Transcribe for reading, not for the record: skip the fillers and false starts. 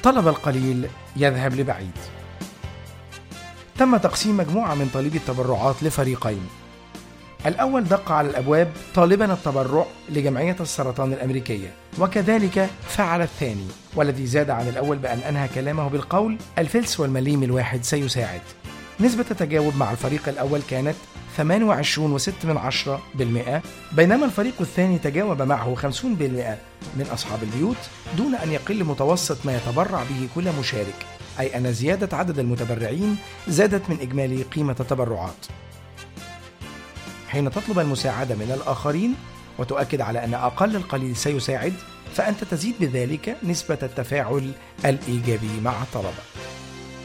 طلب القليل يذهب لبعيد. تم تقسيم مجموعة من طالبي التبرعات لفريقين. الأول دق على الأبواب طالبا التبرع لجمعية السرطان الأمريكية، وكذلك فعل الثاني، والذي زاد عن الأول بأن أنهى كلامه بالقول: الفلس والمليم الواحد سيساعد. نسبة التجاوب مع الفريق الأول كانت 28.6%، بينما الفريق الثاني تجاوب معه 50% من أصحاب البيوت، دون أن يقل متوسط ما يتبرع به كل مشارك، أي أن زيادة عدد المتبرعين زادت من إجمالي قيمة التبرعات. حين تطلب المساعدة من الآخرين وتؤكد على أن أقل القليل سيساعد، فأنت تزيد بذلك نسبة التفاعل الإيجابي مع الطلبة.